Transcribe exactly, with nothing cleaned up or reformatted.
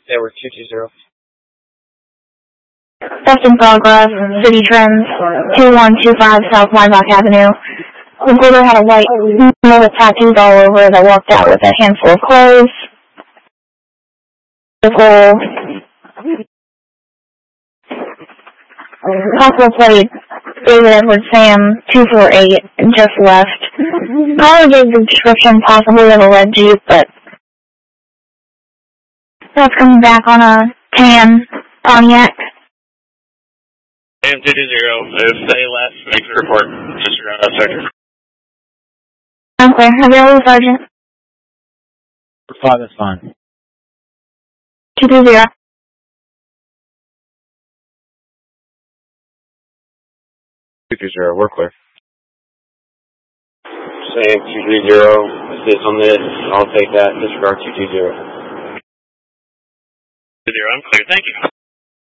Yeah, we're two two zero. Theft in progress, City Trends, two one two five South Lineback Avenue. The reporter had a white male with tattoos all over that walked out with a handful of clothes. The Hospital plate, David Edward Sam, two four eight, just left. Caller gave the description possibly of a red Jeep, but that's coming back on a tan Pontiac. A M two two zero, if they left, make the report. Just around that sector. Okay, available, Sergeant. Five, that's fine. two two zero. two two zero, we're clear. Same, two three zero. Assist on this. I'll take that. Disregard two two zero. two zero, I'm clear. Thank you.